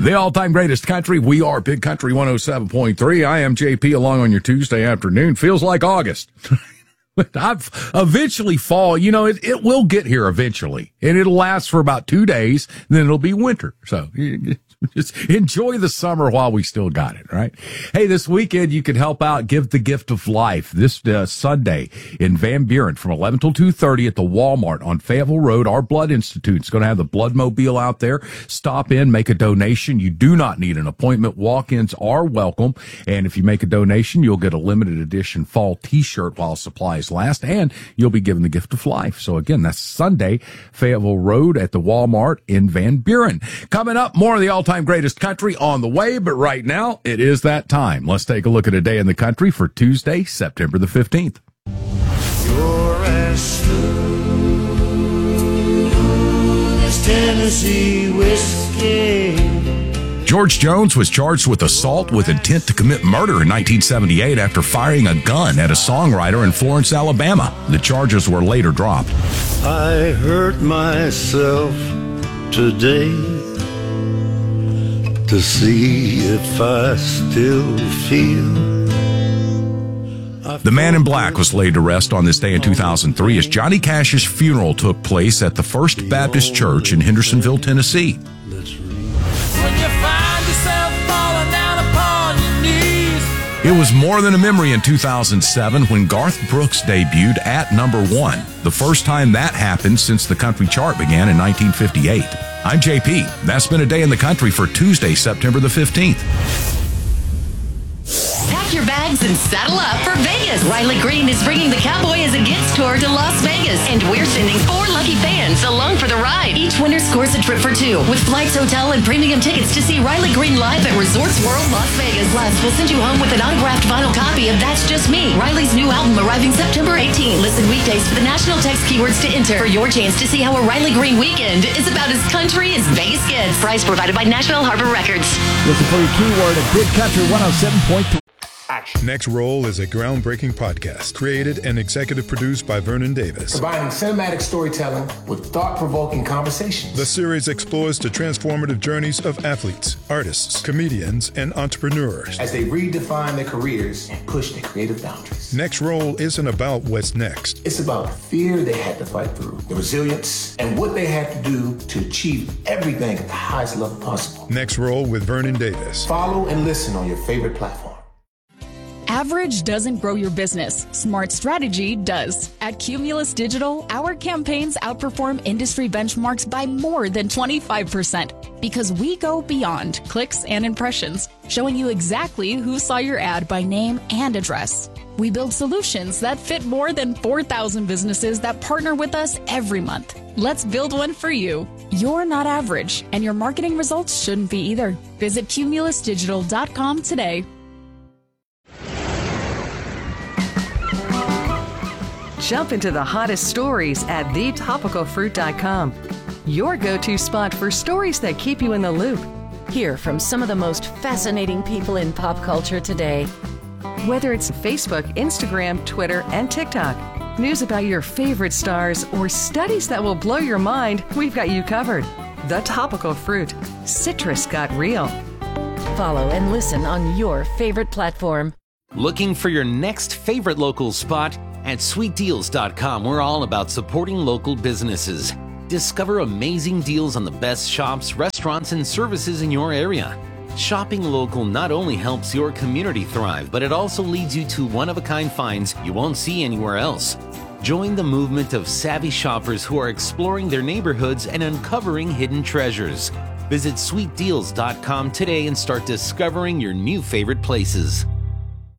The all-time greatest country. We are Big Country 107.3. I am JP along on your Tuesday afternoon. Feels like August. I've eventually fall. You know, it will get here eventually, and it'll last for about 2 days, and then it'll be winter. So just enjoy the summer while we still got it, right? Hey, this weekend you can help out, give the gift of life this Sunday in Van Buren from 11 till 2:30 at the Walmart on Fayetteville Road. Our Blood Institute is going to have the Blood Mobile out there. Stop in, make a donation. You do not need an appointment. Walk-ins are welcome, and if you make a donation, you'll get a limited edition fall T-shirt while supplies last, and you'll be given the gift of life. So again, that's Sunday, Fayetteville Road at the Walmart in Van Buren. Coming up, more of the all-time greatest country on the way, but right now, it is that time. Let's take a look at a day in the country for Tuesday, September the 15th. You're as smooth as Tennessee whiskey. George Jones was charged with assault with intent to commit murder in 1978 after firing a gun at a songwriter in Florence, Alabama. The charges were later dropped. I hurt myself today to see if I still feel. The Man in Black was laid to rest on this day in 2003 as Johnny Cash's funeral took place at the First Baptist Church in Hendersonville, Tennessee. It was more than a memory in 2007 when Garth Brooks debuted at number 1, the first time that happened since the country chart began in 1958. I'm JP. That's been a day in the country for Tuesday, September the 15th. Pack your bags and saddle up for Vegas. Riley Green is bringing the Cowboy as a Gets tour to Las Vegas, and we're sending 4 lucky fans along for the ride. Each winner scores a trip for 2 with flights, hotel, and premium tickets to see Riley Green live at Resorts World Las Vegas. Plus, we'll send you home with an autographed vinyl copy of That's Just Me, Riley's new album arriving September 18th. Listen weekdays for the national text keywords to enter for your chance to see how a Riley Green weekend is about as country as Vegas gets. Prize provided by National Harbor Records. Listen for your keyword at Big Country 107.3. Next Roll is a groundbreaking podcast created and executive produced by Vernon Davis. Combining cinematic storytelling with thought-provoking conversations. The series explores the transformative journeys of athletes, artists, comedians, and entrepreneurs as they redefine their careers and push their creative boundaries. Next Roll isn't about what's next. It's about the fear they had to fight through, the resilience, and what they had to do to achieve everything at the highest level possible. Next Roll with Vernon Davis. Follow and listen on your favorite platform. Average doesn't grow your business. Smart strategy does. At Cumulus Digital, our campaigns outperform industry benchmarks by more than 25% because we go beyond clicks and impressions, showing you exactly who saw your ad by name and address. We build solutions that fit more than 4,000 businesses that partner with us every month. Let's build one for you. You're not average, and your marketing results shouldn't be either. Visit cumulusdigital.com today. Jump into the hottest stories at thetopicalfruit.com. Your go-to spot for stories that keep you in the loop. Hear from some of the most fascinating people in pop culture today. Whether it's Facebook, Instagram, Twitter, and TikTok, news about your favorite stars, or studies that will blow your mind, we've got you covered. The Topical Fruit. Citrus got real. Follow and listen on your favorite platform. Looking for your next favorite local spot? At sweetdeals.com, we're all about supporting local businesses. Discover amazing deals on the best shops, restaurants, and services in your area. Shopping local not only helps your community thrive, but it also leads you to one-of-a-kind finds you won't see anywhere else. Join the movement of savvy shoppers who are exploring their neighborhoods and uncovering hidden treasures. Visit sweetdeals.com today and start discovering your new favorite places.